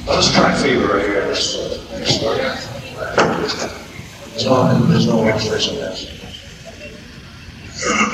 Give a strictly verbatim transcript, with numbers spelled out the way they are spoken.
Let's try fever right here. This There's no, there's no illustration of this.